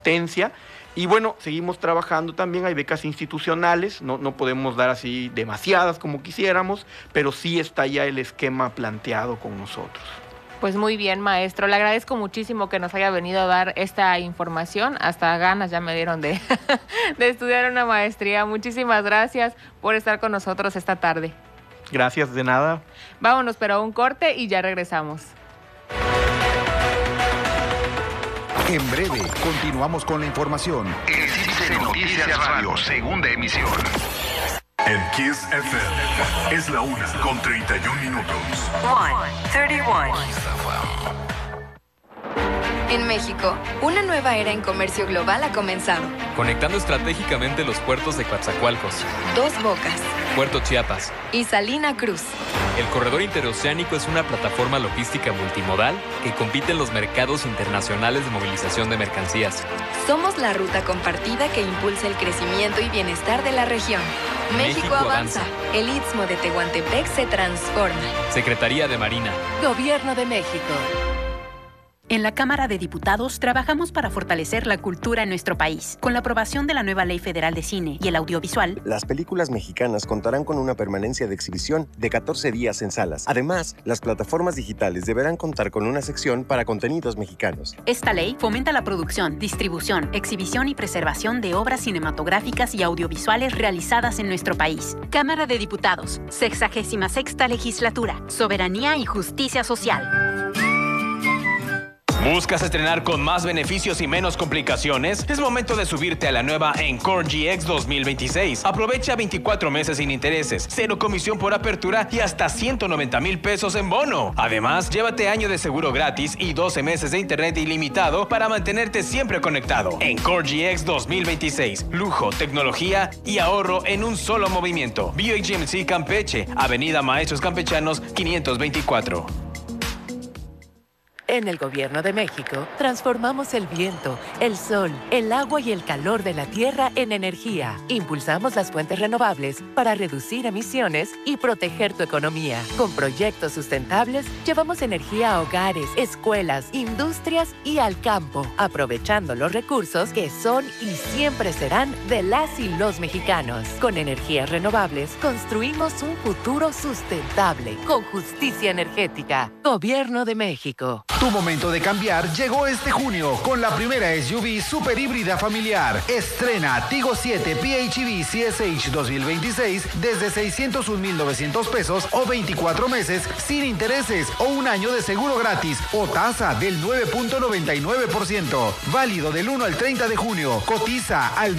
competencia. Y bueno, seguimos trabajando también, hay becas institucionales, no podemos dar así demasiadas como quisiéramos, pero sí está ya el esquema planteado con nosotros. Pues muy bien, maestro. Le agradezco muchísimo que nos haya venido a dar esta información. Hasta ganas ya me dieron de, de estudiar una maestría. Muchísimas gracias por estar con nosotros esta tarde. Gracias, de nada. Vámonos, pero a un corte y ya regresamos. En breve, continuamos con la información. El CIPSE Noticias Radio, segunda emisión. En Kiss FM es la 1:31. 1:31. En México, una nueva era en comercio global ha comenzado. Conectando estratégicamente los puertos de Coatzacoalcos, Dos Bocas Puerto Chiapas y Salina Cruz. El corredor interoceánico es una plataforma logística multimodal que compite en los mercados internacionales de movilización de mercancías. Somos la ruta compartida que impulsa el crecimiento y bienestar de la región. México avanza. El Istmo de Tehuantepec se transforma. Secretaría de Marina. Gobierno de México. En la Cámara de Diputados trabajamos para fortalecer la cultura en nuestro país. Con la aprobación de la nueva Ley Federal de Cine y el Audiovisual, las películas mexicanas contarán con una permanencia de exhibición de 14 días en salas. Además, las plataformas digitales deberán contar con una sección para contenidos mexicanos. Esta ley fomenta la producción, distribución, exhibición y preservación de obras cinematográficas y audiovisuales realizadas en nuestro país. Cámara de Diputados, 66ª Legislatura, Soberanía y Justicia Social. ¿Buscas estrenar con más beneficios y menos complicaciones? Es momento de subirte a la nueva Encore GX 2026. Aprovecha 24 meses sin intereses, 0 comisión por apertura y hasta 190,000 pesos en bono. Además, llévate año de seguro gratis y 12 meses de internet ilimitado para mantenerte siempre conectado. Encore GX 2026. Lujo, tecnología y ahorro en un solo movimiento. BioGMC Campeche, Avenida Maestros Campechanos 524. En el Gobierno de México, transformamos el viento, el sol, el agua y el calor de la tierra en energía. Impulsamos las fuentes renovables para reducir emisiones y proteger tu economía. Con proyectos sustentables, llevamos energía a hogares, escuelas, industrias y al campo, aprovechando los recursos que son y siempre serán de las y los mexicanos. Con energías renovables, construimos un futuro sustentable, con justicia energética. Gobierno de México. Tu momento de cambiar llegó este junio con la primera SUV super híbrida familiar. Estrena Tigo 7 PHEV CSH 2026 desde 601,900 pesos o 24 meses sin intereses o un año de seguro gratis o tasa del 9.99%. Válido del 1 al 30 de junio. Cotiza al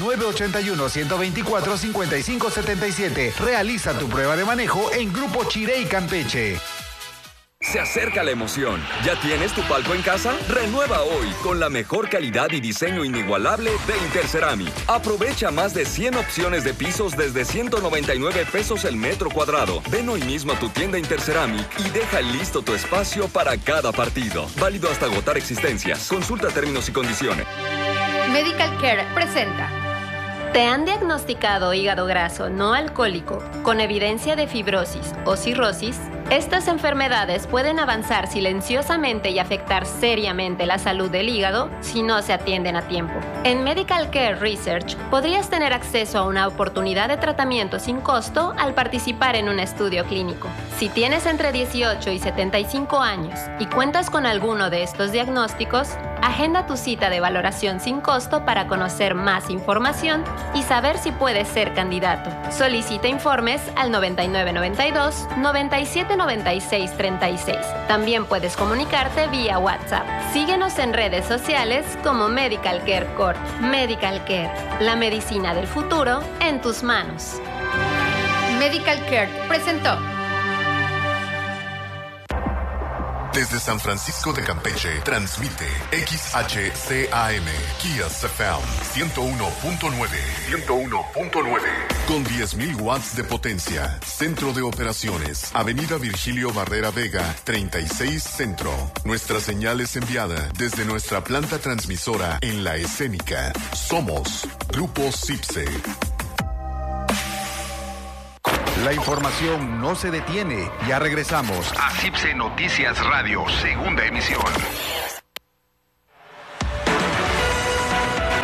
981-124-5577. Realiza tu prueba de manejo en Grupo Chirey Campeche. Se acerca la emoción. ¿Ya tienes tu palco en casa? Renueva hoy con la mejor calidad y diseño inigualable de Interceramic. Aprovecha más de 100 opciones de pisos desde 199 pesos el metro cuadrado. Ven hoy mismo a tu tienda Interceramic y deja listo tu espacio para cada partido. Válido hasta agotar existencias. Consulta términos y condiciones. Medical Care presenta. ¿Te han diagnosticado hígado graso no alcohólico con evidencia de fibrosis o cirrosis? Estas enfermedades pueden avanzar silenciosamente y afectar seriamente la salud del hígado si no se atienden a tiempo. En Medical Care Research podrías tener acceso a una oportunidad de tratamiento sin costo al participar en un estudio clínico. Si tienes entre 18 y 75 años y cuentas con alguno de estos diagnósticos, agenda tu cita de valoración sin costo para conocer más información y saber si puedes ser candidato. Solicita informes al 9992 9796 36. También puedes comunicarte vía WhatsApp. Síguenos en redes sociales como Medical Care Corp. Medical Care, la medicina del futuro en tus manos. Medical Care presentó. Desde San Francisco de Campeche, transmite XHCAM, Kiss FM 101.9. Con 10,000 watts de potencia. Centro de operaciones. Avenida Virgilio Barrera Vega, 36 Centro. Nuestra señal es enviada desde nuestra planta transmisora en La Escénica. Somos Grupo CIPSE. La información no se detiene. Ya regresamos. A CIPSE Noticias Radio, segunda emisión.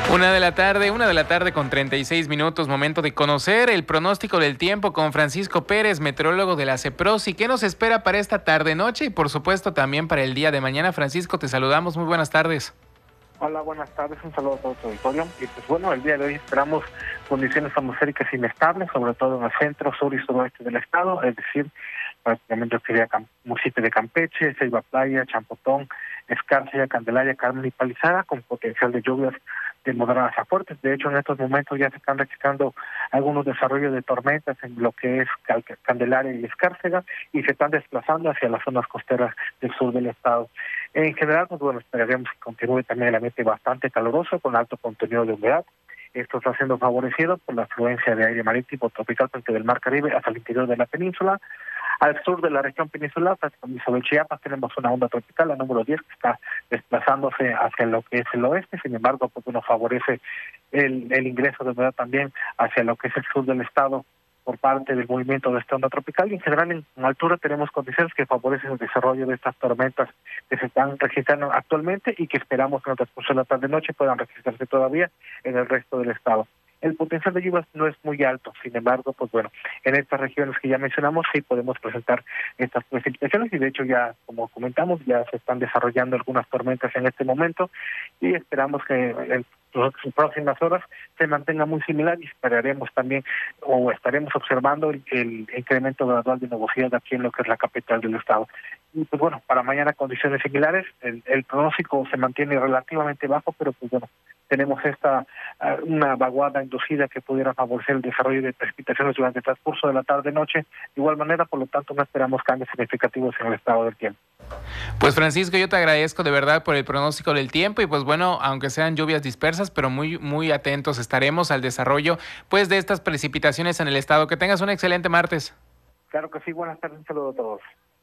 Una de la tarde con 36 minutos, momento de conocer el pronóstico del tiempo con Francisco Pérez, meteorólogo de la CEPROSI. ¿Qué nos espera para esta tarde-noche y por supuesto también para el día de mañana? Francisco, te saludamos, muy buenas tardes. Hola, buenas tardes, un saludo a todo tu auditorio. Y pues bueno, el día de hoy esperamos condiciones atmosféricas inestables, sobre todo en el centro, sur y suroeste del estado, es decir, prácticamente sería municipio de Campeche, Ceiba Playa, Champotón, Escárcega, Candelaria, Carmen y Palizada, con potencial de lluvias de moderadas a fuertes. De hecho, en estos momentos ya se están registrando algunos desarrollos de tormentas en lo que es Candelaria y Escárcega y se están desplazando hacia las zonas costeras del sur del estado. En general, pues bueno, esperaremos que continúe también el ambiente bastante caluroso con alto contenido de humedad. Esto está siendo favorecido por la afluencia de aire marítimo tropical frente del Mar Caribe hacia el interior de la península. Al sur de la región peninsular, sobre Chiapas, tenemos una onda tropical, la número 10, que está desplazándose hacia lo que es el oeste. Sin embargo, pues bueno, favorece el ingreso de humedad también hacia lo que es el sur del estado por parte del movimiento de esta onda tropical. Y en general, en altura tenemos condiciones que favorecen el desarrollo de estas tormentas que se están registrando actualmente y que esperamos que en el transcurso de la tarde-noche puedan registrarse todavía en el resto del estado. El potencial de lluvias no es muy alto, sin embargo, pues bueno, en estas regiones que ya mencionamos sí podemos presentar estas precipitaciones y de hecho ya, como comentamos, ya se están desarrollando algunas tormentas en este momento y esperamos que en las próximas horas se mantenga muy similar y esperaremos también o estaremos observando el incremento gradual de nubosidad aquí en lo que es la capital del estado. Y pues bueno, para mañana condiciones similares, el pronóstico se mantiene relativamente bajo, pero pues bueno, tenemos una vaguada inducida que pudiera favorecer el desarrollo de precipitaciones durante el transcurso de la tarde-noche. De igual manera, por lo tanto, no esperamos cambios significativos en el estado del tiempo. Pues Francisco, yo te agradezco de verdad por el pronóstico del tiempo y pues bueno, aunque sean lluvias dispersas, pero muy, muy atentos estaremos al desarrollo pues de estas precipitaciones en el estado. Que tengas un excelente martes. Claro que sí, buenas tardes, un saludo a todos.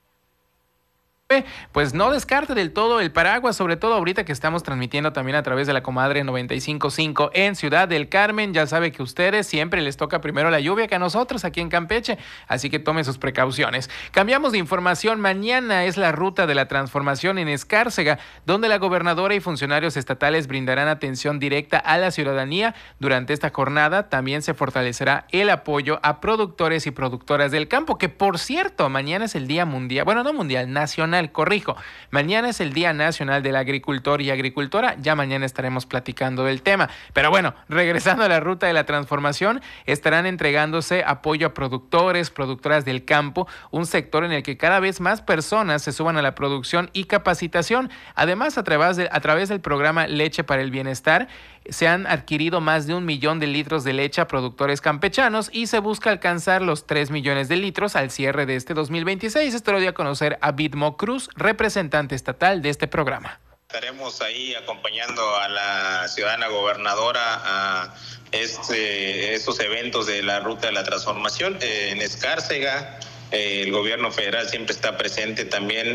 Pues no descarte del todo el paraguas, sobre todo ahorita que estamos transmitiendo también a través de la Comadre 95.5 en Ciudad del Carmen. Ya sabe que a ustedes siempre les toca primero la lluvia que a nosotros aquí en Campeche, así que tome sus precauciones. Cambiamos de información. Mañana es la ruta de la transformación en Escárcega, donde la gobernadora y funcionarios estatales brindarán atención directa a la ciudadanía. Durante esta jornada también se fortalecerá el apoyo a productores y productoras del campo, que por cierto, mañana es el Día Mundial, bueno, no mundial, nacional. Corrijo, mañana es el Día Nacional del Agricultor y Agricultora, ya mañana estaremos platicando del tema. Pero bueno, regresando a la ruta de la transformación, estarán entregándose apoyo a productores, productoras del campo, un sector en el que cada vez más personas se suban a la producción y capacitación. Además, a través del programa Leche para el Bienestar, se han adquirido más de 1 millón de litros de leche a productores campechanos y se busca alcanzar los 3 millones de litros al cierre de este 2026. Esto lo dio a conocer a Vidmo Cruz, representante estatal de este programa. Estaremos ahí acompañando a la ciudadana gobernadora a estos eventos de la Ruta de la Transformación en Escárcega. El gobierno federal siempre está presente también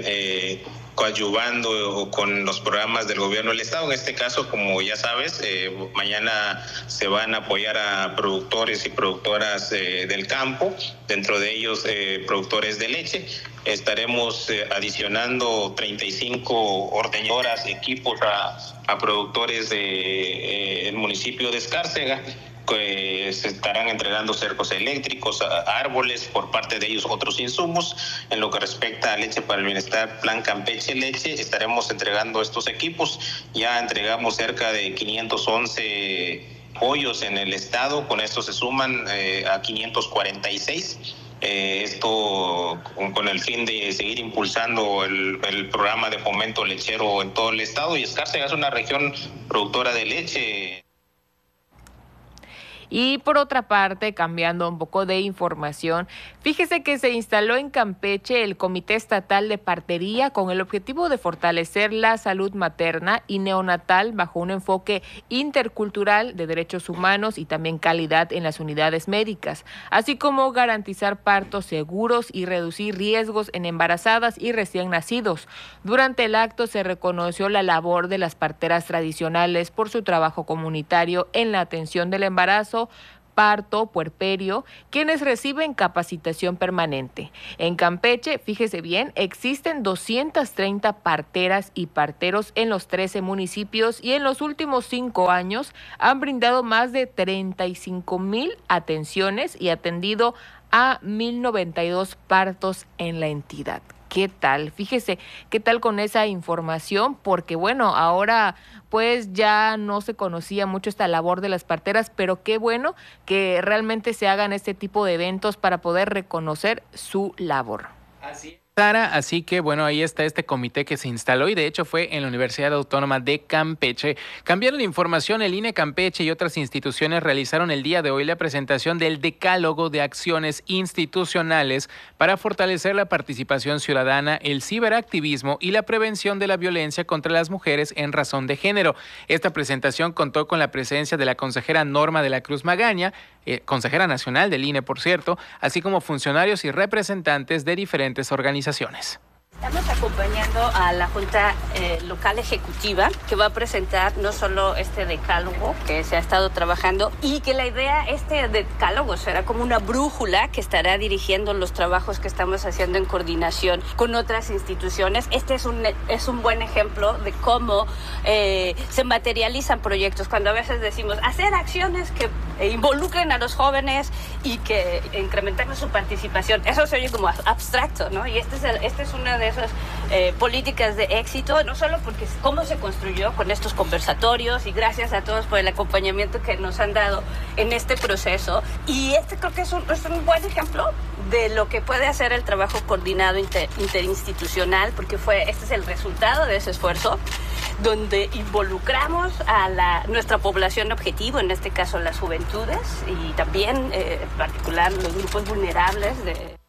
coadyuvando con los programas del gobierno del estado. En este caso, como ya sabes, mañana se van a apoyar a productores y productoras del campo, dentro de ellos productores de leche. Estaremos adicionando 35 ordeñadoras, equipos a productores del municipio de Escárcega. Se estarán entregando cercos eléctricos, árboles, por parte de ellos otros insumos. En lo que respecta a Leche para el Bienestar, Plan Campeche Leche, estaremos entregando estos equipos. Ya entregamos cerca de 511 pollos en el estado, con esto se suman a 546. Esto con el fin de seguir impulsando el programa de fomento lechero en todo el estado. Y Escárcega es una región productora de leche. Y por otra parte, cambiando un poco de información, fíjese que se instaló en Campeche el Comité Estatal de Partería con el objetivo de fortalecer la salud materna y neonatal bajo un enfoque intercultural de derechos humanos y también calidad en las unidades médicas, así como garantizar partos seguros y reducir riesgos en embarazadas y recién nacidos. Durante el acto se reconoció la labor de las parteras tradicionales por su trabajo comunitario en la atención del embarazo, parto, puerperio, quienes reciben capacitación permanente. En Campeche, fíjese bien, existen 230 parteras y parteros en los 13 municipios y en los últimos 5 años han brindado más de 35,000 atenciones y atendido a 1,092 partos en la entidad. ¿Qué tal? Fíjese, ¿qué tal con esa información? Porque bueno, ahora pues ya no se conocía mucho esta labor de las parteras, pero qué bueno que realmente se hagan este tipo de eventos para poder reconocer su labor. Así es, Sara, así que bueno, ahí está este comité que se instaló y de hecho fue en la Universidad Autónoma de Campeche. Cambiaron de información, el INE Campeche y otras instituciones realizaron el día de hoy la presentación del Decálogo de Acciones Institucionales para fortalecer la participación ciudadana, el ciberactivismo y la prevención de la violencia contra las mujeres en razón de género. Esta presentación contó con la presencia de la consejera Norma de la Cruz Magaña, consejera nacional del INE, por cierto, así como funcionarios y representantes de diferentes organizaciones. Estamos acompañando a la Junta Local Ejecutiva, que va a presentar no solo este decálogo que se ha estado trabajando, y que la idea, este decálogo será como una brújula que estará dirigiendo los trabajos que estamos haciendo en coordinación con otras instituciones. Este es un buen ejemplo de cómo se materializan proyectos, cuando a veces decimos hacer acciones que involucren a los jóvenes y que incrementemos su participación. Eso se oye como abstracto, ¿no? Y esta es una de esas políticas de éxito, no solo porque cómo se construyó con estos conversatorios, y gracias a todos por el acompañamiento que nos han dado en este proceso. Y creo que es un buen ejemplo de lo que puede hacer el trabajo coordinado interinstitucional, porque este es el resultado de ese esfuerzo, donde involucramos a nuestra población objetivo, en este caso las juventudes, y también en particular los grupos vulnerables de...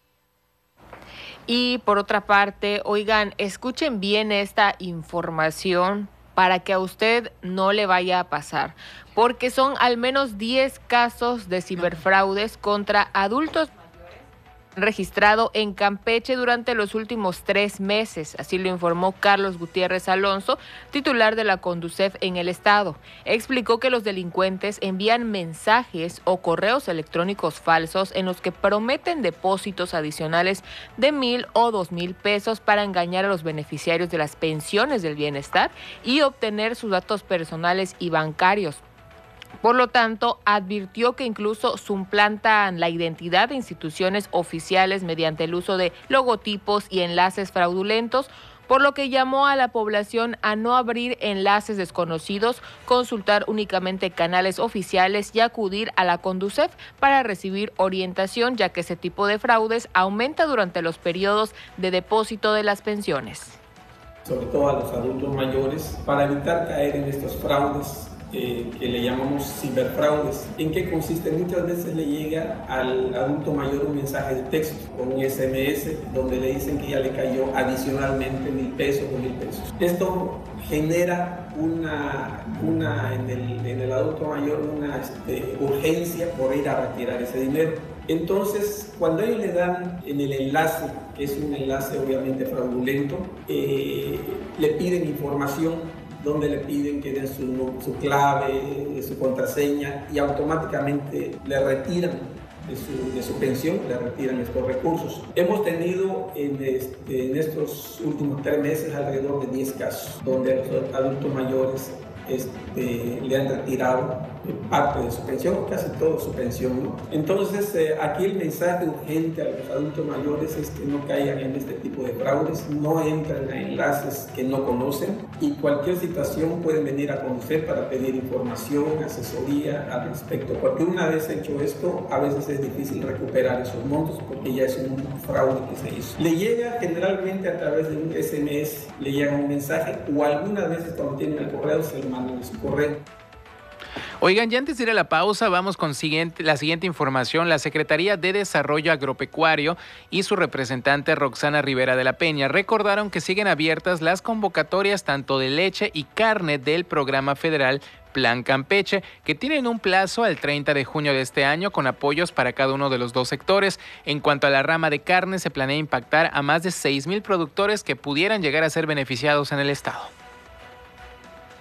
Y por otra parte, oigan, escuchen bien esta información para que a usted no le vaya a pasar, porque son al menos 10 casos de ciberfraudes contra adultos registrado en Campeche durante los últimos 3 meses, así lo informó Carlos Gutiérrez Alonso, titular de la Conducef en el estado. Explicó que los delincuentes envían mensajes o correos electrónicos falsos en los que prometen depósitos adicionales de 1,000 o 2,000 pesos para engañar a los beneficiarios de las pensiones del bienestar y obtener sus datos personales y bancarios. Por lo tanto, advirtió que incluso suplantan la identidad de instituciones oficiales mediante el uso de logotipos y enlaces fraudulentos, por lo que llamó a la población a no abrir enlaces desconocidos, consultar únicamente canales oficiales y acudir a la Conducef para recibir orientación, ya que ese tipo de fraudes aumenta durante los periodos de depósito de las pensiones. Sobre todo a los adultos mayores, para evitar caer en estos fraudes que le llamamos ciberfraudes. ¿En qué consiste? Muchas veces le llega al adulto mayor un mensaje de texto con un SMS donde le dicen que ya le cayó adicionalmente 1,000 pesos o 1,000 pesos. Esto genera en el adulto mayor una urgencia por ir a retirar ese dinero. Entonces, cuando ellos le dan en el enlace, que es un enlace obviamente fraudulento, le piden información, donde le piden que den su clave, su contraseña, y automáticamente le retiran de su pensión, le retiran estos recursos. Hemos tenido en estos últimos 3 meses alrededor de 10 casos donde los adultos mayores le han retirado parte de su pensión, casi toda su pensión, ¿no? Entonces, aquí el mensaje urgente a los adultos mayores es que no caigan en este tipo de fraudes, no entren a enlaces que no conocen, y cualquier situación pueden venir a conocer para pedir información, asesoría al respecto, porque una vez hecho esto, a veces es difícil recuperar esos montos porque ya es un fraude que se hizo. Le llega generalmente a través de un SMS, le llega un mensaje, o algunas veces cuando tienen el correo se lo mandan en su correo. Oigan, ya antes de ir a la pausa, vamos con la siguiente información. La Secretaría de Desarrollo Agropecuario y su representante Roxana Rivera de la Peña recordaron que siguen abiertas las convocatorias tanto de leche y carne del programa federal Plan Campeche, que tienen un plazo al 30 de junio de este año con apoyos para cada uno de los 2 sectores. En cuanto a la rama de carne, se planea impactar a más de 6,000 productores que pudieran llegar a ser beneficiados en el estado.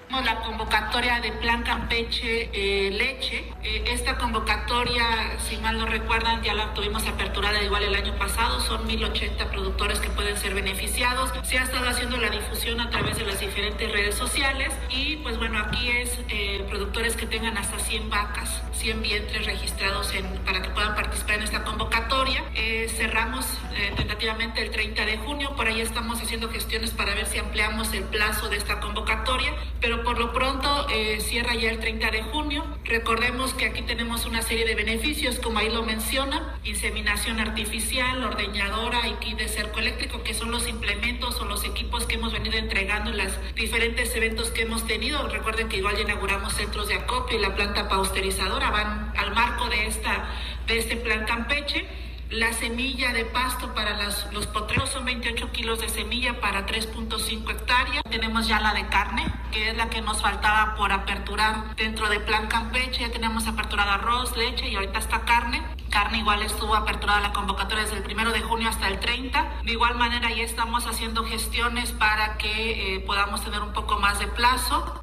La convocatoria de Plan Campeche Leche. Esta convocatoria, si mal no recuerdan, ya la tuvimos aperturada igual el año pasado. Son 1,080 productores que pueden ser beneficiados. Se ha estado haciendo la difusión a través de las diferentes redes sociales y pues bueno, aquí es productores que tengan hasta 100 vacas, 100 vientres registrados para que puedan participar en esta convocatoria. Cerramos tentativamente el 30 de junio. Por ahí estamos haciendo gestiones para ver si ampliamos el plazo de esta convocatoria, pero por lo pronto cierra ya el 30 de junio. Recordemos que aquí tenemos una serie de beneficios, como ahí lo menciona: inseminación artificial, ordeñadora y kit de cerco eléctrico, que son los implementos o los equipos que hemos venido entregando en los diferentes eventos que hemos tenido. Recuerden que igual ya inauguramos centros de acopio y la planta pasteurizadora, van al marco de este Plan Campeche. La semilla de pasto para los potreros son 28 kilos de semilla para 3.5 hectáreas. Tenemos ya la de carne, que es la que nos faltaba por aperturar dentro de Plan Campeche. Ya tenemos aperturado arroz, leche y ahorita está carne. Carne igual estuvo aperturada la convocatoria desde el 1 de junio hasta el 30. De igual manera ya estamos haciendo gestiones para que podamos tener un poco más de plazo.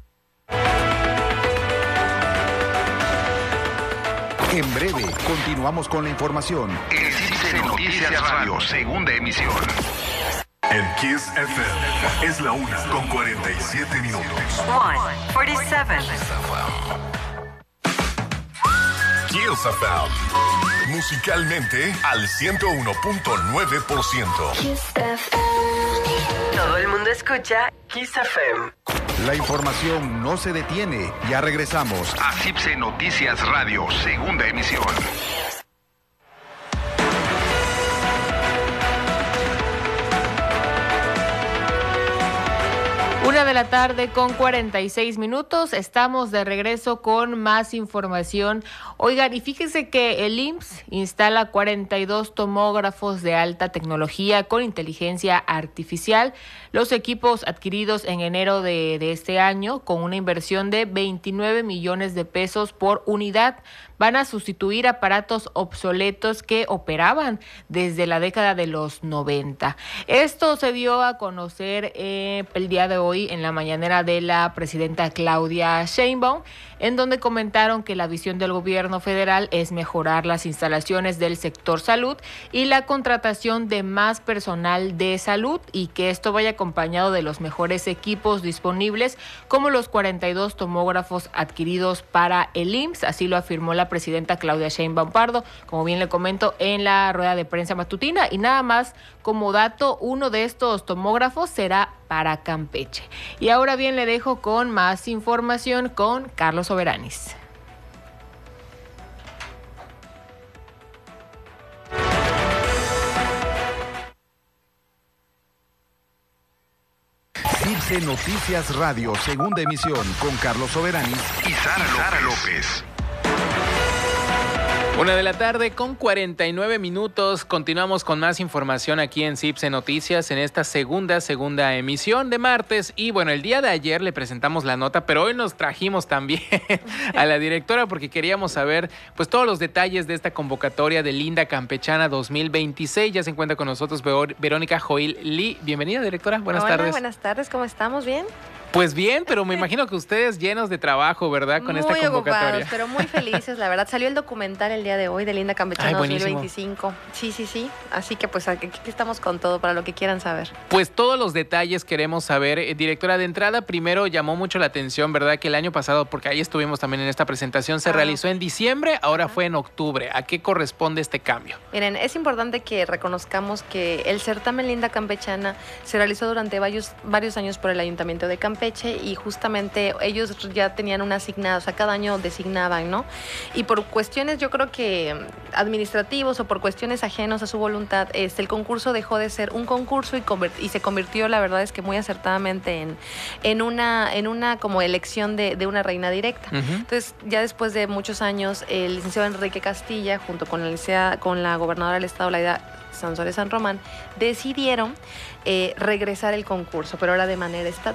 En breve, continuamos con la información. El CICE Noticias Radio, segunda emisión. En Kiss FM es la 1:47 minutos. 1:47. Kiss FM. Musicalmente al 101.9%. Todo el mundo escucha Kiss FM. La información no se detiene. Ya regresamos a CICE Noticias Radio, segunda emisión. 1:46 p.m. Estamos de regreso con más información. Oigan, y fíjense que el IMSS instala 42 tomógrafos de alta tecnología con inteligencia artificial. Los equipos adquiridos en enero de este año, con una inversión de 29 millones de pesos por unidad, van a sustituir aparatos obsoletos que operaban desde la década de los 90. Esto se dio a conocer el día de hoy en la mañanera de la presidenta Claudia Sheinbaum, en donde comentaron que la visión del gobierno federal es mejorar las instalaciones del sector salud y la contratación de más personal de salud, y que esto vaya acompañado de los mejores equipos disponibles, como los 42 tomógrafos adquiridos para el IMSS. Así lo afirmó la presidenta Claudia Sheinbaum Pardo, como bien le comento, en la rueda de prensa matutina. Y nada más como dato, uno de estos tomógrafos será para Campeche. Y ahora bien, le dejo con más información con Carlos Soberanis. CICE Noticias Radio, segunda emisión, con Carlos Soberanis y Sara López. 1:49 p.m. Continuamos con más información aquí en CICE Noticias en esta segunda emisión de martes. Y bueno, el día de ayer le presentamos la nota, pero hoy nos trajimos también a la directora porque queríamos saber pues todos los detalles de esta convocatoria de Linda Campechana 2026. Ya se encuentra con nosotros Verónica Joil Lee. Bienvenida, directora. Buenas tardes. Buenas tardes. ¿Cómo estamos? ¿Bien? Pues bien, pero me imagino que ustedes llenos de trabajo, ¿verdad? Con esta convocatoria. Muy ocupados, pero muy felices, la verdad. Salió el documental el día de hoy de Linda Campechana 2025. Sí. Así que pues aquí estamos con todo para lo que quieran saber. Pues todos los detalles queremos saber. Directora, de entrada, primero llamó mucho la atención, ¿verdad? Que el año pasado, porque ahí estuvimos también en esta presentación, se realizó en diciembre, ahora fue en octubre. ¿A qué corresponde este cambio? Miren, es importante que reconozcamos que el certamen Linda Campechana se realizó durante varios años por el Ayuntamiento de Campeche, y justamente ellos ya tenían una asignada, o sea, cada año designaban, ¿no? Y por cuestiones, yo creo que administrativos o por cuestiones ajenos a su voluntad, el concurso dejó de ser un concurso y se convirtió, la verdad es que muy acertadamente en una como elección de una reina directa. Entonces, ya después de muchos años, el licenciado Enrique Castilla, junto con la gobernadora del estado, Laida Sansores San Román, decidieron regresar el concurso, pero ahora de manera estatal.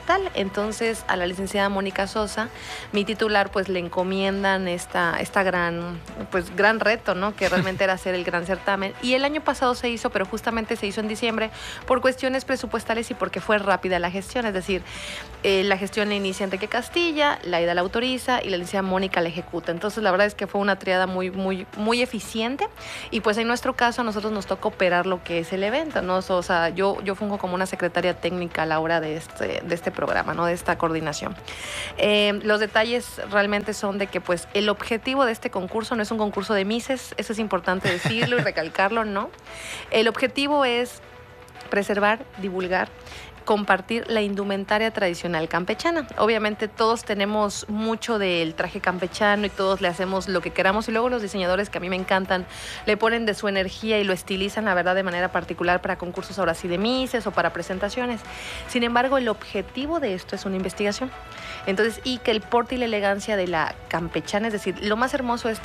Entonces a la licenciada Mónica Sosa, mi titular, pues le encomiendan esta gran reto, ¿no? Que realmente era hacer el gran certamen. Y el año pasado se hizo, pero justamente se hizo en diciembre por cuestiones presupuestales y porque fue rápida la gestión, es decir, la gestión la inicia Enrique Castilla, Laida la autoriza y la licenciada Mónica la ejecuta. Entonces la verdad es que fue una triada muy eficiente y pues en nuestro caso a nosotros nos toca operar lo que es el evento, ¿no? O sea, yo fungo como una secretaria técnica a la hora de este programa, ¿no? De esta coordinación. Los detalles realmente son de que pues el objetivo de este concurso no es un concurso de Misses, eso es importante decirlo y recalcarlo, ¿no? El objetivo es preservar, divulgar, compartir la indumentaria tradicional campechana. Obviamente todos tenemos mucho del traje campechano y todos le hacemos lo que queramos y luego los diseñadores, que a mí me encantan, le ponen de su energía y lo estilizan, la verdad, de manera particular para concursos ahora sí de Misses o para presentaciones. Sin embargo, el objetivo de esto es una investigación. Entonces, y que el porte y la elegancia de la campechana, es decir, lo más hermoso de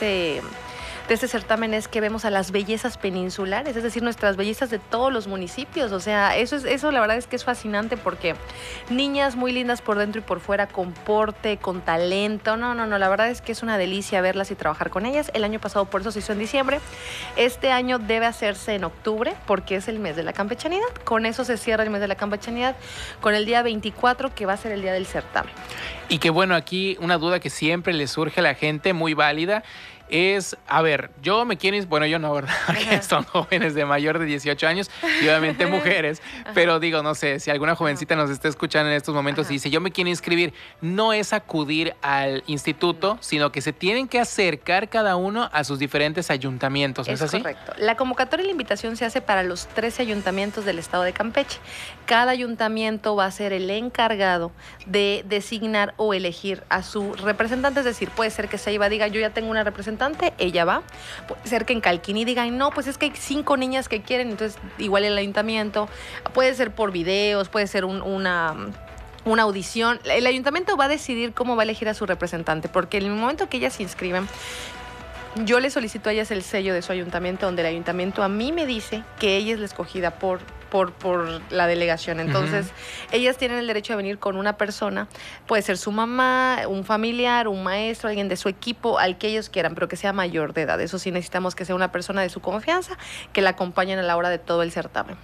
este certamen es que vemos a las bellezas peninsulares, es decir, nuestras bellezas de todos los municipios. O sea, eso la verdad es que es fascinante porque niñas muy lindas por dentro y por fuera, con porte, con talento. No, la verdad es que es una delicia verlas y trabajar con ellas. El año pasado por eso se hizo en diciembre. Este año debe hacerse en octubre porque es el mes de la campechanidad. Con eso se cierra el mes de la campechanidad, con el día 24 que va a ser el día del certamen. Y que bueno, aquí una duda que siempre le surge a la gente, muy válida, es, a ver, yo me quiero, bueno, yo no, ¿verdad? Porque son jóvenes de mayor de 18 años y obviamente mujeres, pero digo, no sé, si alguna jovencita nos está escuchando en estos momentos y dice, yo me quiero inscribir, no es acudir al instituto, sino que se tienen que acercar cada uno a sus diferentes ayuntamientos, ¿no es así? Correcto. La convocatoria y la invitación se hace para los 13 ayuntamientos del estado de Campeche. Cada ayuntamiento va a ser el encargado de designar o elegir a su representante, es decir, puede ser que Ceiba diga, yo ya tengo una representante, ella va. Puede ser que en Calquini digan, no, pues es que hay 5 niñas que quieren, entonces igual el ayuntamiento. Puede ser por videos, puede ser una audición. El ayuntamiento va a decidir cómo va a elegir a su representante, porque en el momento que ellas se inscriben, yo le solicito a ellas el sello de su ayuntamiento, donde el ayuntamiento a mí me dice que ella es la escogida por la delegación. Entonces, ellas tienen el derecho de venir con una persona, puede ser su mamá, un familiar, un maestro, alguien de su equipo, al que ellos quieran, pero que sea mayor de edad. Eso sí, necesitamos que sea una persona de su confianza, que la acompañen a la hora de todo el certamen.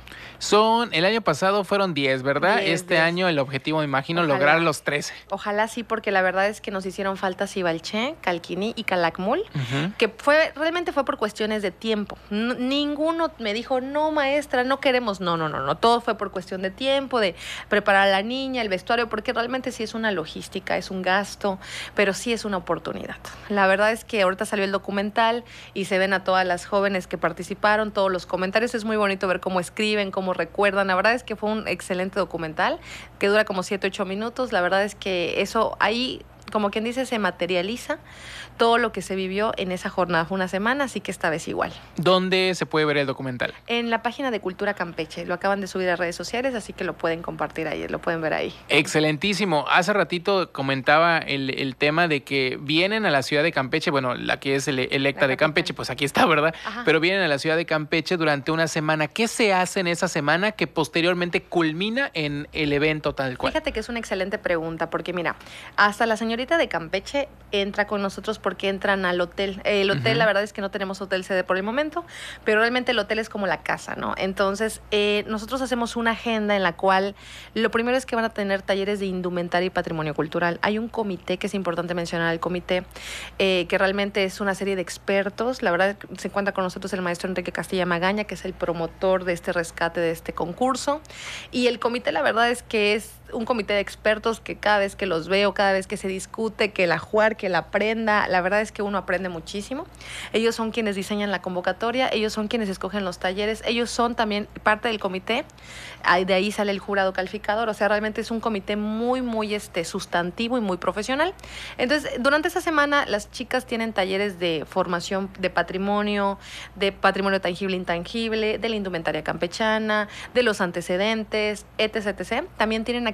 El año pasado fueron 10, ¿verdad? 10. Año el objetivo, me imagino, ojalá lograr los 13. Ojalá sí, porque la verdad es que nos hicieron falta Cibalché, Calquini y Calakmul, que realmente fue por cuestiones de tiempo. Ninguno me dijo, no, maestra, no queremos, no, todo fue por cuestión de tiempo, de preparar a la niña, el vestuario, porque realmente sí es una logística, es un gasto, pero sí es una oportunidad. La verdad es que ahorita salió el documental y se ven a todas las jóvenes que participaron, todos los comentarios, es muy bonito ver cómo escriben, cómo recuerdan. La verdad es que fue un excelente documental que dura como 7-8 minutos. La verdad es que eso ahí, como quien dice, se materializa todo lo que se vivió en esa jornada. Fue una semana, así que esta vez igual. ¿Dónde se puede ver el documental? En la página de Cultura Campeche. Lo acaban de subir a redes sociales, así que lo pueden compartir ahí, lo pueden ver ahí. Excelentísimo. Hace ratito comentaba el tema de que vienen a la ciudad de Campeche, bueno, la que es electa de Campeche, pues aquí está, ¿verdad? Ajá. Pero vienen a la ciudad de Campeche durante una semana. ¿Qué se hace en esa semana que posteriormente culmina en el evento tal cual? Fíjate que es una excelente pregunta, porque mira, hasta la señorita de Campeche entra con nosotros porque entran al hotel. El hotel, la verdad es que no tenemos hotel sede por el momento, pero realmente el hotel es como la casa, ¿no? Entonces, nosotros hacemos una agenda en la cual lo primero es que van a tener talleres de indumentaria y patrimonio cultural. Hay un comité, que es importante mencionar el comité, que realmente es una serie de expertos. La verdad, se encuentra con nosotros el maestro Enrique Castilla Magaña, que es el promotor de este rescate, de este concurso. Y el comité, la verdad es que es un comité de expertos que cada vez que los veo, cada vez que se discute, que la jugar, que la aprenda, la verdad es que uno aprende muchísimo. Ellos son quienes diseñan la convocatoria, ellos son quienes escogen los talleres, ellos son también parte del comité, de ahí sale el jurado calificador. O sea, realmente es un comité muy sustantivo y muy profesional. Entonces, durante esta semana las chicas tienen talleres de formación de patrimonio tangible e intangible, de la indumentaria campechana, de los antecedentes, etc. También tienen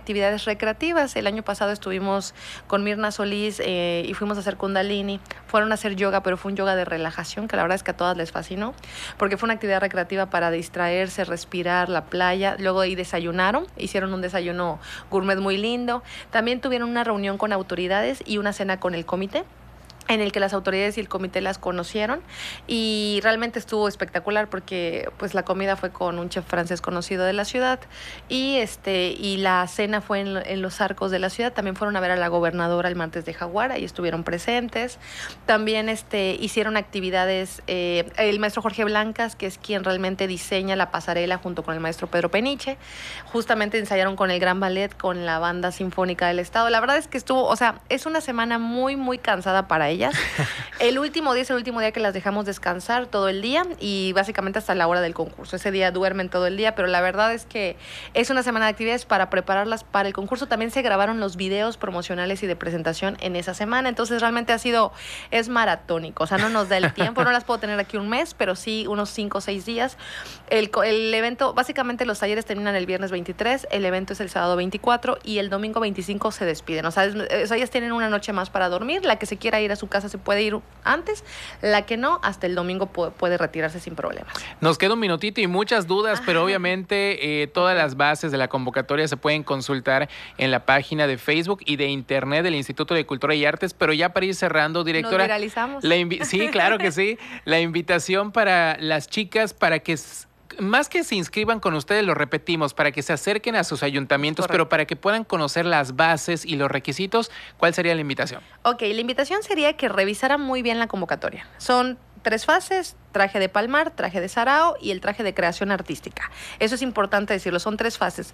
actividades recreativas. El año pasado estuvimos con Mirna Solís y fuimos a hacer Kundalini. Fueron a hacer yoga, pero fue un yoga de relajación, que la verdad es que a todas les fascinó, porque fue una actividad recreativa para distraerse, respirar, la playa. Luego ahí desayunaron, hicieron un desayuno gourmet muy lindo. También tuvieron una reunión con autoridades y una cena con el comité, en el que las autoridades y el comité las conocieron, y realmente estuvo espectacular porque pues la comida fue con un chef francés conocido de la ciudad y la cena fue en los arcos de la ciudad. También fueron a ver a la gobernadora el martes de Jaguar y estuvieron presentes. También hicieron actividades el maestro Jorge Blancas, que es quien realmente diseña la pasarela junto con el maestro Pedro Peniche. Justamente ensayaron con el Gran Ballet, con la Banda Sinfónica del Estado. La verdad es que es una semana muy, muy cansada para ellas. El último día es el último día que las dejamos descansar todo el día y básicamente hasta la hora del concurso. Ese día duermen todo el día, pero la verdad es que es una semana de actividades para prepararlas para el concurso. También se grabaron los videos promocionales y de presentación en esa semana, entonces realmente es maratónico, o sea, no nos da el tiempo, no las puedo tener aquí un mes, pero sí unos 5 o 6 días. El evento, básicamente los talleres terminan el viernes 23, el evento es el sábado 24 y el domingo 25 se despiden. O sea, ellas tienen una noche más para dormir. La que se quiera ir a su casa se puede ir antes, la que no, hasta el domingo puede retirarse sin problemas. Nos queda un minutito y muchas dudas, pero obviamente todas las bases de la convocatoria se pueden consultar en la página de Facebook y de Internet del Instituto de Cultura y Artes. Pero ya para ir cerrando, directora, ¿nos viralizamos? Sí, claro que sí. La invitación para las chicas para que más que se inscriban con ustedes, lo repetimos, para que se acerquen a sus ayuntamientos, correcto, pero para que puedan conocer las bases y los requisitos, ¿cuál sería la invitación? Ok, la invitación sería que revisaran muy bien la convocatoria. Son 3 fases: traje de palmar, traje de sarao y el traje de creación artística. Eso es importante decirlo, son 3 fases.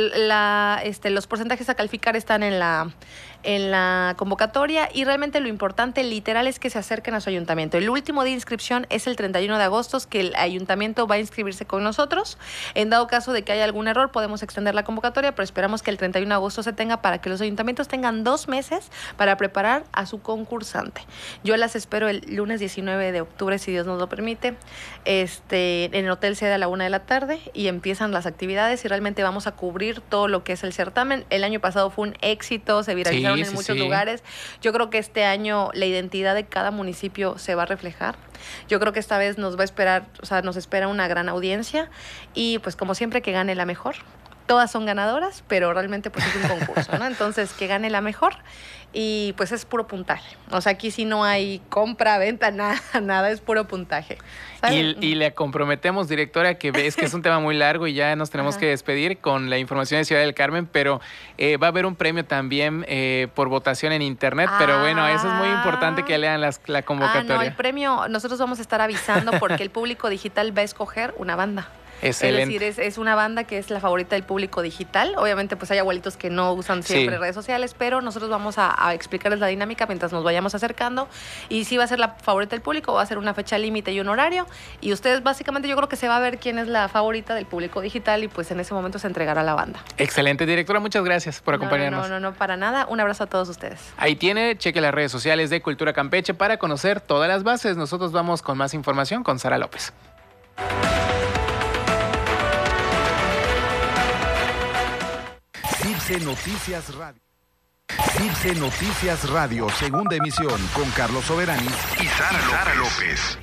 Los porcentajes a calificar están en la convocatoria y realmente lo importante, literal, es que se acerquen a su ayuntamiento. El último día de inscripción es el 31 de agosto, que el ayuntamiento va a inscribirse con nosotros. En dado caso de que haya algún error, podemos extender la convocatoria, pero esperamos que el 31 de agosto se tenga para que los ayuntamientos tengan 2 meses para preparar a su concursante. Yo las espero el lunes 19 de octubre, si Dios nos lo permite, en el Hotel Sede a la 1 de la tarde, y empiezan las actividades y realmente vamos a cubrir todo lo que es el certamen. El año pasado fue un éxito, se viralizaron en muchos lugares. Yo creo que este año la identidad de cada municipio se va a reflejar. Yo creo que esta vez nos espera una gran audiencia y pues como siempre que gane la mejor. Todas son ganadoras, pero realmente pues es un concurso, ¿no? Entonces, que gane la mejor y pues es puro puntaje. O sea, aquí sí no hay compra, venta, nada, es puro puntaje. Y le comprometemos, directora, que ves que es un tema muy largo y ya nos tenemos que despedir con la información de Ciudad del Carmen, pero va a haber un premio también por votación en Internet, pero bueno, eso es muy importante que lean la convocatoria. No, el premio, nosotros vamos a estar avisando porque el público digital va a escoger una banda. Excelente. Es decir, es una banda que es la favorita del público digital. Obviamente pues hay abuelitos que no usan siempre redes sociales, pero nosotros vamos a explicarles la dinámica mientras nos vayamos acercando, y si va a ser la favorita del público, va a ser una fecha límite y un horario, y ustedes básicamente, yo creo que se va a ver quién es la favorita del público digital y pues en ese momento se entregará la banda. Excelente, directora, muchas gracias por acompañarnos. No, para nada, un abrazo a todos ustedes. Ahí tiene, cheque las redes sociales de Cultura Campeche para conocer todas las bases. Nosotros vamos con más información con Sara López. CIRSE Noticias Radio. CIRSE Noticias Radio, segunda emisión, con Carlos Soberanis y Sara López.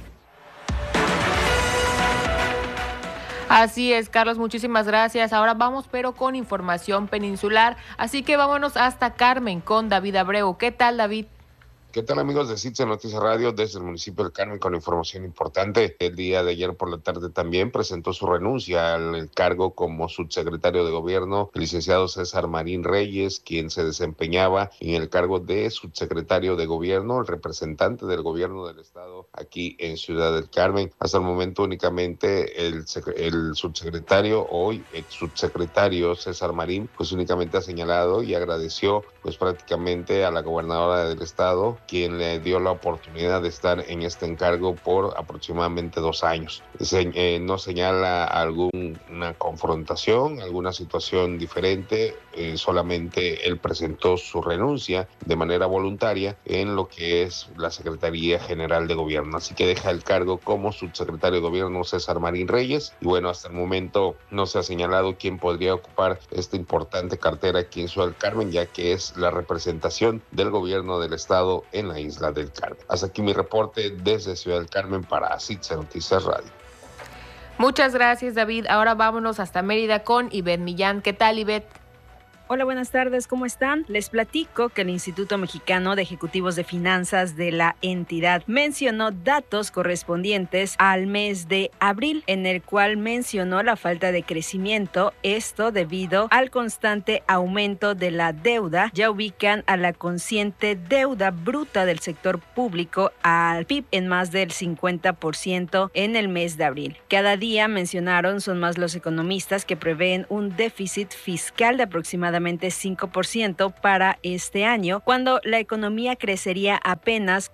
Así es, Carlos, muchísimas gracias. Ahora vamos, pero con información peninsular. Así que vámonos hasta Carmen con David Abreu. ¿Qué tal, David? ¿Qué tal, amigos de CIRSE Noticias Radio? Desde el municipio del Carmen con información importante. El día de ayer por la tarde también presentó su renuncia al cargo como subsecretario de Gobierno el licenciado César Marín Reyes, quien se desempeñaba en el cargo de subsecretario de Gobierno, el representante del Gobierno del Estado aquí en Ciudad del Carmen. Hasta el momento únicamente el subsecretario, hoy ex subsecretario César Marín, pues únicamente ha señalado y agradeció pues prácticamente a la gobernadora del Estado, quien le dio la oportunidad de estar en este encargo por aproximadamente 2 años. No señala alguna confrontación, alguna situación diferente, solamente él presentó su renuncia de manera voluntaria en lo que es la Secretaría General de Gobierno. Así que deja el cargo como subsecretario de Gobierno César Marín Reyes. Y bueno, hasta el momento no se ha señalado quién podría ocupar esta importante cartera aquí en Ciudad del Carmen, ya que es la representación del gobierno del estado en la isla del Carmen. Hasta aquí mi reporte desde Ciudad del Carmen para CITSE Noticias Radio. Muchas gracias, David. Ahora vámonos hasta Mérida con Ivette Millán. ¿Qué tal, Ivette? Hola, buenas tardes, ¿cómo están? Les platico que el Instituto Mexicano de Ejecutivos de Finanzas de la entidad mencionó datos correspondientes al mes de abril, en el cual mencionó la falta de crecimiento, esto debido al constante aumento de la deuda. Ya ubican a la consciente deuda bruta del sector público al PIB en más del 50% en el mes de abril. Cada día, mencionaron, son más los economistas que prevén un déficit fiscal de aproximadamente 5% para este año, cuando la economía crecería apenas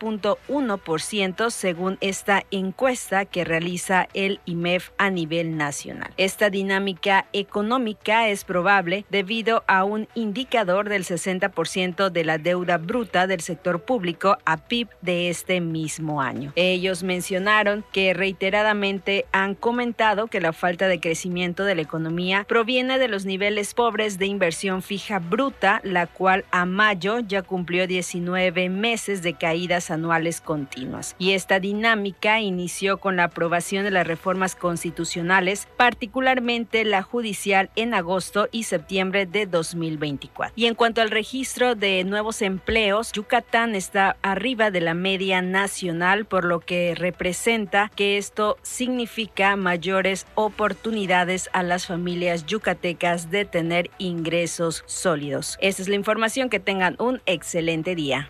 1.1% según esta encuesta que realiza el IMEF a nivel nacional. Esta dinámica económica es probable debido a un indicador del 60% de la deuda bruta del sector público a PIB de este mismo año. Ellos mencionaron que reiteradamente han comentado que la falta de crecimiento de la economía proviene de los niveles pobres de inversión fija bruta, la cual a mayo ya cumplió 19 meses de caídas anuales continuas. Y esta dinámica inició con la aprobación de las reformas constitucionales, particularmente la judicial, en agosto y septiembre de 2024. Y en cuanto al registro de nuevos empleos, Yucatán está arriba de la media nacional, por lo que representa que esto significa mayores oportunidades a las familias yucatecas de tener ingresos sólidos. Esta es la información, que tengan un excelente día.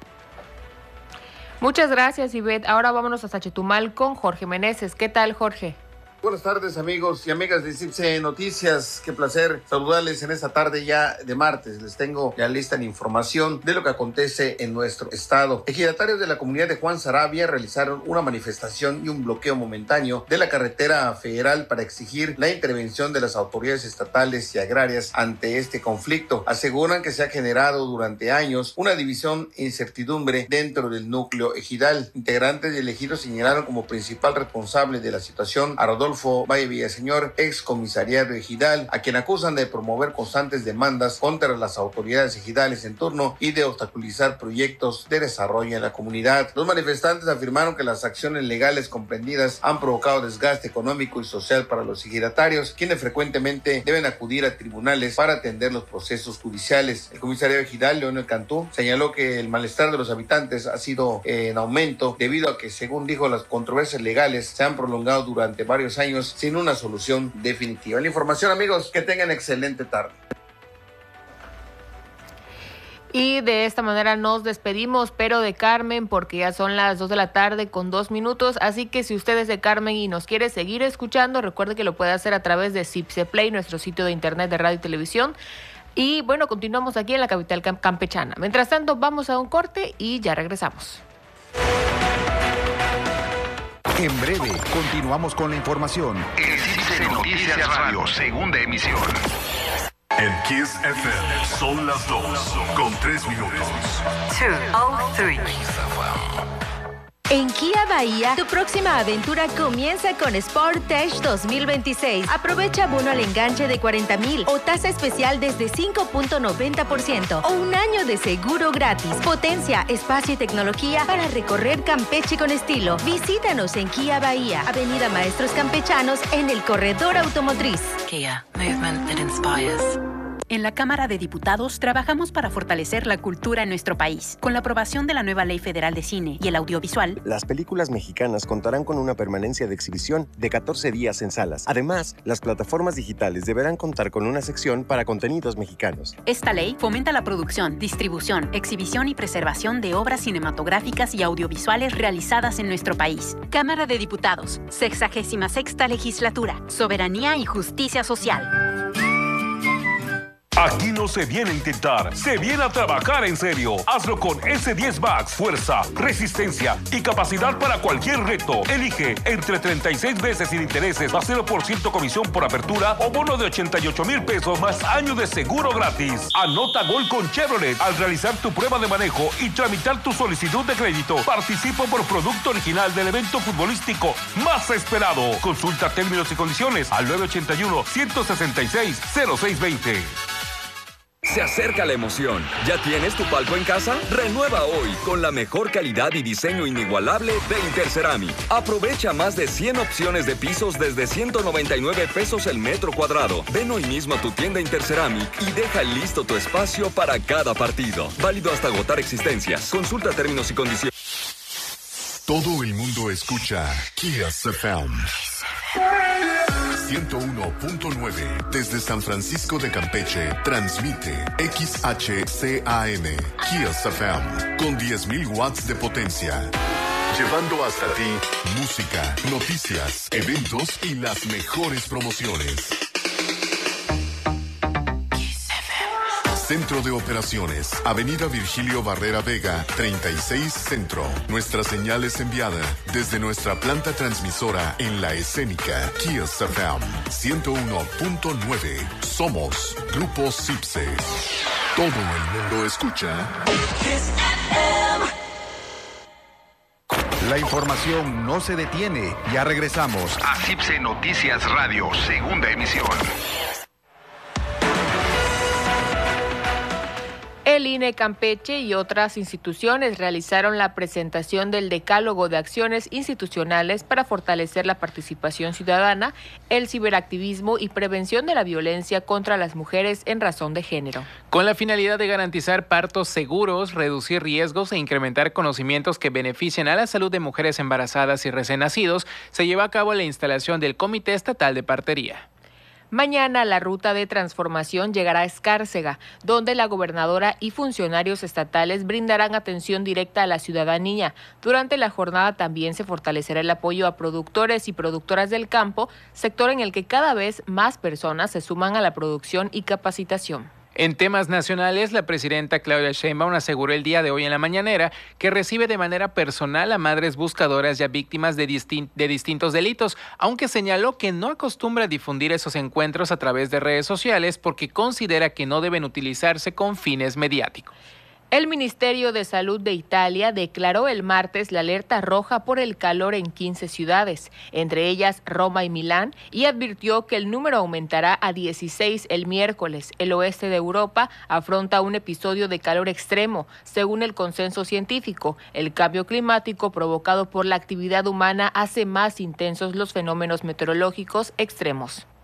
Muchas gracias, Ivette. Ahora vámonos hasta Chetumal con Jorge Meneses. ¿Qué tal, Jorge? Buenas tardes, amigos y amigas de CIPSE Noticias. Qué placer saludarles en esta tarde ya de martes. Les tengo ya lista la información de lo que acontece en nuestro estado. Ejidatarios de la comunidad de Juan Sarabia realizaron una manifestación y un bloqueo momentáneo de la carretera federal para exigir la intervención de las autoridades estatales y agrarias ante este conflicto. Aseguran que se ha generado durante años una división e incertidumbre dentro del núcleo ejidal. Integrantes del ejido señalaron como principal responsable de la situación a Rodolfo Valle Villaseñor, ex comisariado ejidal, a quien acusan de promover constantes demandas contra las autoridades ejidales en turno y de obstaculizar proyectos de desarrollo en la comunidad. Los manifestantes afirmaron que las acciones legales comprendidas han provocado desgaste económico y social para los ejidatarios, quienes frecuentemente deben acudir a tribunales para atender los procesos judiciales. El comisario ejidal, Leonel Cantú, señaló que el malestar de los habitantes ha sido en aumento debido a que, según dijo, las controversias legales se han prolongado durante varios años sin una solución definitiva. La información, amigos, que tengan excelente tarde. Y de esta manera nos despedimos, pero de Carmen, porque ya son las 2 de la tarde con 2 minutos, así que si usted es de Carmen y nos quiere seguir escuchando, recuerde que lo puede hacer a través de CIPSE Play, nuestro sitio de internet de radio y televisión. Y bueno, continuamos aquí en la capital campechana. Mientras tanto, vamos a un corte y ya regresamos. En breve, continuamos con la información. En CIPSE Noticias Radio, segunda emisión. En Kiss FM son las 2:03 minutos. 2:03. En Kia Bahía, tu próxima aventura comienza con Sportage 2026. Aprovecha bono al enganche de 40,000 o tasa especial desde 5.90% o un año de seguro gratis. Potencia, espacio y tecnología para recorrer Campeche con estilo. Visítanos en Kia Bahía, Avenida Maestros Campechanos, en el Corredor Automotriz. Kia, movement that inspires. En la Cámara de Diputados trabajamos para fortalecer la cultura en nuestro país. Con la aprobación de la nueva Ley Federal de Cine y el Audiovisual, las películas mexicanas contarán con una permanencia de exhibición de 14 días en salas. Además, las plataformas digitales deberán contar con una sección para contenidos mexicanos. Esta ley fomenta la producción, distribución, exhibición y preservación de obras cinematográficas y audiovisuales realizadas en nuestro país. Cámara de Diputados, 66ª Legislatura, Soberanía y Justicia Social. Aquí no se viene a intentar, se viene a trabajar en serio. Hazlo con S10 Max, fuerza, resistencia y capacidad para cualquier reto. Elige entre 36 veces sin intereses, a 0% comisión por apertura o bono de 88,000 pesos más año de seguro gratis. Anota gol con Chevrolet al realizar tu prueba de manejo y tramitar tu solicitud de crédito. Participa por producto original del evento futbolístico más esperado. Consulta términos y condiciones al 981-166-0620. Se acerca la emoción. ¿Ya tienes tu palco en casa? Renueva hoy con la mejor calidad y diseño inigualable de Interceramic. Aprovecha más de 100 opciones de pisos desde 199 pesos el metro cuadrado. Ven hoy mismo a tu tienda Interceramic y deja listo tu espacio para cada partido. Válido hasta agotar existencias. Consulta términos y condiciones. Todo el mundo escucha Kiss FM 101.9 desde San Francisco de Campeche. Transmite XHCAM Kiss FM con 10,000 watts de potencia. Llevando hasta ti música, noticias, eventos y las mejores promociones. Centro de Operaciones, Avenida Virgilio Barrera Vega, 36 Centro. Nuestra señal es enviada desde nuestra planta transmisora en La Escénica, Kiss FM 101.9. Somos Grupo CIPSE. Todo el mundo escucha Kiss FM. La información no se detiene. Ya regresamos a CIPSE Noticias Radio, segunda emisión. El INE Campeche y otras instituciones realizaron la presentación del Decálogo de Acciones Institucionales para fortalecer la participación ciudadana, el ciberactivismo y prevención de la violencia contra las mujeres en razón de género. Con la finalidad de garantizar partos seguros, reducir riesgos e incrementar conocimientos que beneficien a la salud de mujeres embarazadas y recién nacidos, se lleva a cabo la instalación del Comité Estatal de Partería. Mañana la ruta de transformación llegará a Escárcega, donde la gobernadora y funcionarios estatales brindarán atención directa a la ciudadanía. Durante la jornada también se fortalecerá el apoyo a productores y productoras del campo, sector en el que cada vez más personas se suman a la producción y capacitación. En temas nacionales, la presidenta Claudia Sheinbaum aseguró el día de hoy en la mañanera que recibe de manera personal a madres buscadoras y a víctimas de distintos delitos, aunque señaló que no acostumbra a difundir esos encuentros a través de redes sociales porque considera que no deben utilizarse con fines mediáticos. El Ministerio de Salud de Italia declaró el martes la alerta roja por el calor en 15 ciudades, entre ellas Roma y Milán, y advirtió que el número aumentará a 16 el miércoles. El oeste de Europa afronta un episodio de calor extremo. Según el consenso científico, el cambio climático provocado por la actividad humana hace más intensos los fenómenos meteorológicos extremos.